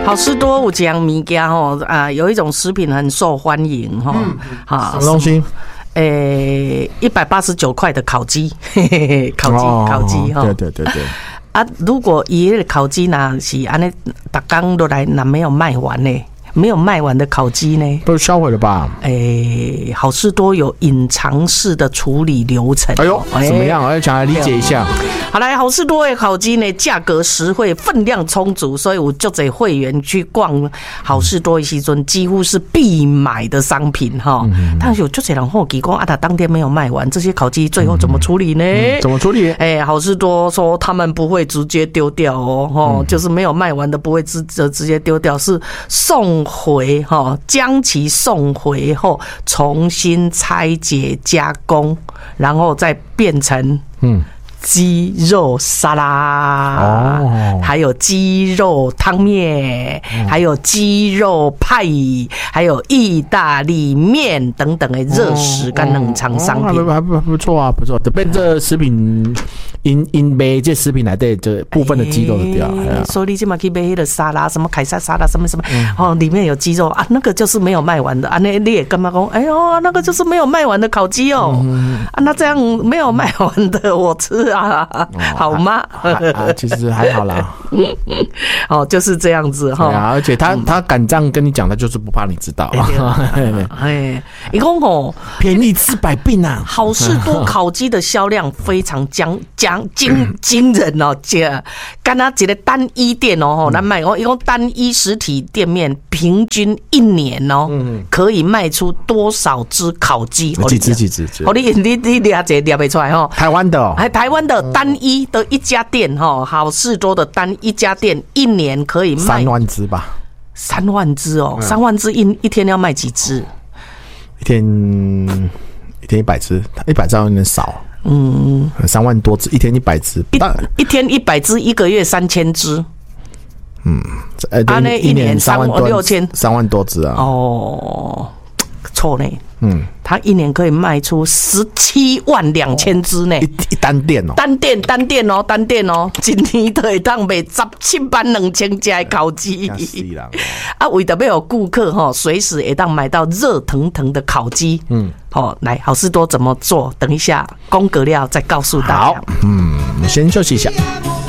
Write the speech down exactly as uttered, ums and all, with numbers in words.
好事多有一样物件吼啊，有一种食品很受欢迎哈。 啊、嗯，什么东西？ 诶，一百八十九块的烤鸡，嘿嘿嘿，烤鸡，哦、烤鸡哈。 对对对对。 啊，如果伊个烤鸡呢是安尼，逐工都来，那没有卖完呢？没有卖完的烤鸡呢？ 都销毁了吧？ 哎、欸，好事多有隐藏式的处理流程。 哎呦，怎么样？我想来理解一下。 好来，好事多的烤鸡呢，价格实惠，分量充足，所以我就给会员去逛好事多的时阵，几乎是必买的商品哈。嗯、但是有就这人好奇讲啊，他当天没有卖完，这些烤鸡最后怎么处理呢？嗯、 怎么处理？ 哎、欸，好事多说他们不会直接丢掉哦，哦、嗯，就是没有卖完的不会直直接丢掉，是送回哈，将其送回后重新拆解加工，然后再变成嗯。鸡肉沙拉，哦，还有鸡肉汤面，哦、还有鸡肉派，还有意大利面等等的热食跟冷藏商品， 哦哦、还不不错啊，不错。这边这食品因因买这食品来的这部分的鸡肉的掉，欸、 所以你今嘛去买那个沙拉，什么凯撒沙拉，什么什么，嗯、哦，里面有鸡肉啊，那个就是没有卖完的啊，那你也干嘛讲？哎呦，那个就是没有卖完的烤鸡哦，嗯、啊，那这样没有卖完的我吃啊。啊，好吗？ 啊，其实还好啦。 哦，就是这样子哈。 啊，而且他他敢这样跟你讲，他就是不怕你知道。 哎，你讲哦， 便宜治百病啊！ 好事多烤鸡的销量非常惊惊惊惊人哦，这干他一个单一店哦，咱卖哦，一共单一实体店面平均一年哦，可以卖出多少只烤鸡？ 几只几只？ 哦，你你你俩这俩不出来哈？ 台湾的哦， 还台湾的。单一的一家店哈，好事多的单一家店一年可以卖三万只吧？ 三万只哦，三万只一一天要卖几只？ 一天一天一百只，一百只有点少。嗯，三万多只，一天一百只， 一一天一百只，一个月三千只。 嗯，呃，啊，那一年三万六千，三万多只啊。 哦，错呢。嗯，他一年可以卖出十七万两千只呢， 一一单店哦， 单店单店哦，单店哦，一年都会当卖十七万两千只的烤鸡。啊，为了要有顾客哈，随时会当买到热腾腾的烤鸡。嗯，好，来好事多怎么做？等一下公格料再告诉大家。 好，嗯，我先休息一下。